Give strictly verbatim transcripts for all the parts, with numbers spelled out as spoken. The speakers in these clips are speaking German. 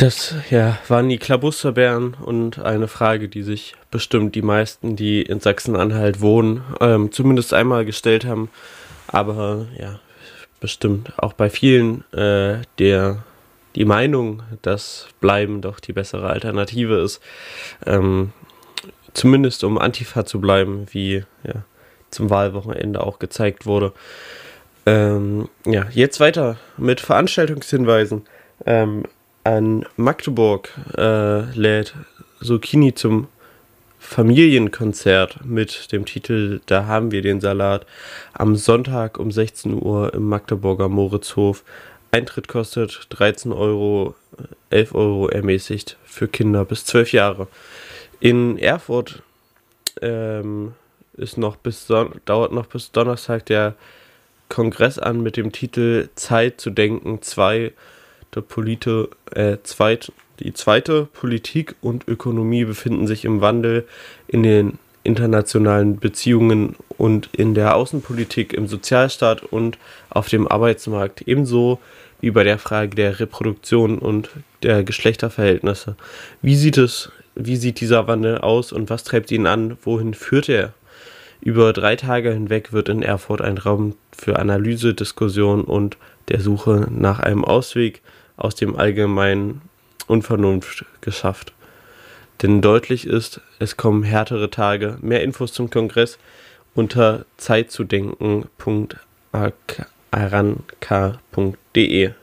Das, ja, waren die Klabusterbären und eine Frage, die sich bestimmt die meisten, die in Sachsen-Anhalt wohnen, ähm, zumindest einmal gestellt haben. Aber ja, bestimmt auch bei vielen äh, der die Meinung, dass Bleiben doch die bessere Alternative ist. Ähm, zumindest um Antifa zu bleiben, wie ja, zum Wahlwochenende auch gezeigt wurde. Ähm, ja, jetzt weiter mit Veranstaltungshinweisen. Ähm, an Magdeburg äh, lädt Zucchini zum Familienkonzert mit dem Titel Da haben wir den Salat am Sonntag um sechzehn Uhr im Magdeburger Moritzhof. Eintritt kostet dreizehn Euro, elf Euro ermäßigt für Kinder bis zwölf Jahre. In Erfurt ähm, ist noch bis Son- dauert noch bis Donnerstag der Kongress an mit dem Titel Zeit zu denken zwei. Der Polite, äh, zweit, die zweite Politik und Ökonomie befinden sich im Wandel in den internationalen Beziehungen und in der Außenpolitik, im Sozialstaat und auf dem Arbeitsmarkt, ebenso wie bei der Frage der Reproduktion und der Geschlechterverhältnisse. Wie sieht es, wie sieht dieser Wandel aus und was treibt ihn an? Wohin führt er? Über drei Tage hinweg wird in Erfurt ein Raum für Analyse, Diskussion und der Suche nach einem Ausweg aus dem allgemeinen Unvernunft geschafft. Denn deutlich ist, es kommen härtere Tage. Mehr Infos zum Kongress unter zeitzudenken punkt aranka punkt de.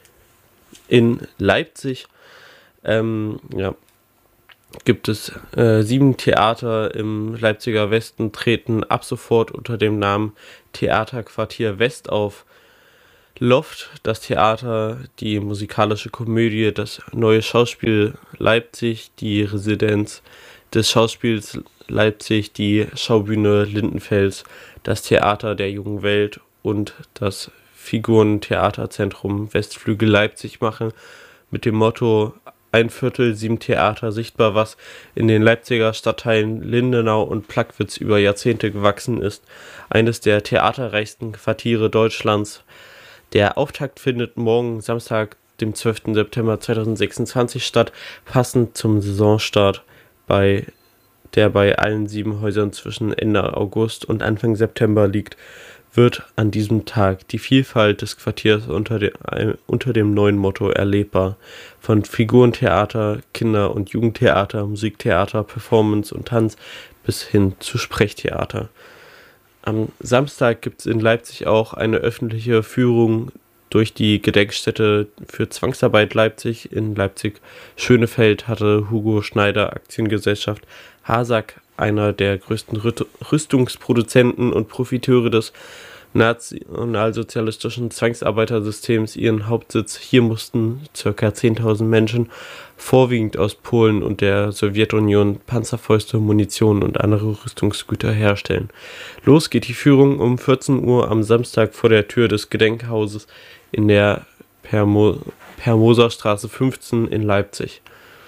In Leipzig ähm, ja, gibt es äh, sieben Theater im Leipziger Westen, treten ab sofort unter dem Namen Theaterquartier West auf. Loft, das Theater, die musikalische Komödie, das Neue Schauspiel Leipzig, die Residenz des Schauspiels Leipzig, die Schaubühne Lindenfels, das Theater der Jungen Welt und das Figurentheaterzentrum Westflügel Leipzig machen mit dem Motto Ein Viertel, sieben Theater sichtbar, was in den Leipziger Stadtteilen Lindenau und Plagwitz über Jahrzehnte gewachsen ist. Eines der theaterreichsten Quartiere Deutschlands. Der Auftakt findet morgen Samstag, dem zwölften September zweitausendsechsundzwanzig statt, passend zum Saisonstart, bei der bei allen sieben Häusern zwischen Ende August und Anfang September liegt, wird an diesem Tag die Vielfalt des Quartiers unter, de, äh, unter dem neuen Motto erlebbar. Von Figurentheater, Kinder- und Jugendtheater, Musiktheater, Performance und Tanz bis hin zu Sprechtheater. Am Samstag gibt es in Leipzig auch eine öffentliche Führung durch die Gedenkstätte für Zwangsarbeit Leipzig. In Leipzig-Schönefeld hatte Hugo Schneider Aktiengesellschaft HASAG, einer der größten Rü- Rüstungsproduzenten und Profiteure des nationalsozialistischen Zwangsarbeitersystems, ihren Hauptsitz. Hier mussten ca. zehntausend Menschen, vorwiegend aus Polen und der Sowjetunion, Panzerfäuste, Munition und andere Rüstungsgüter herstellen. Los geht die Führung um vierzehn Uhr am Samstag vor der Tür des Gedenkhauses in der Permo- Permoserstraße fünfzehn in Leipzig.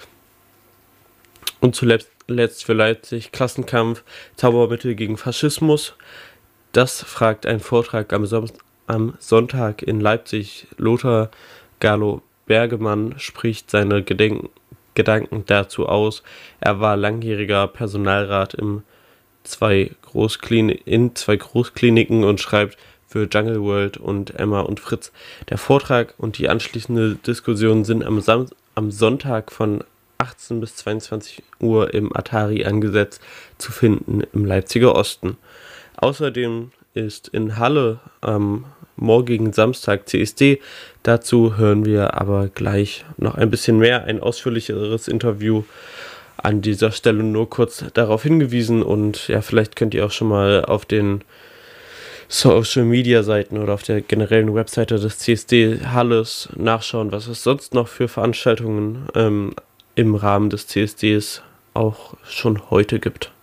Und zuletzt letzt für Leipzig Klassenkampf, Zaubermittel gegen Faschismus. Das fragt ein Vortrag am, Som- am Sonntag in Leipzig. Lothar Gallo-Bergemann spricht seine Gedenk- Gedanken dazu aus. Er war langjähriger Personalrat im zwei Großklin- in zwei Großkliniken und schreibt für Jungle World und Emma und Fritz. Der Vortrag und die anschließende Diskussion sind am, Sam- am Sonntag von achtzehn bis zweiundzwanzig Uhr im Atari angesetzt zu finden im Leipziger Osten. Außerdem ist in Halle am morgigen Samstag C S D. Dazu hören wir aber gleich noch ein bisschen mehr, ein ausführlicheres Interview. An dieser Stelle nur kurz darauf hingewiesen und ja, vielleicht könnt ihr auch schon mal auf den Social Media Seiten oder auf der generellen Webseite des C S D Halles nachschauen, was es sonst noch für Veranstaltungen ähm, im Rahmen des C S Ds auch schon heute gibt.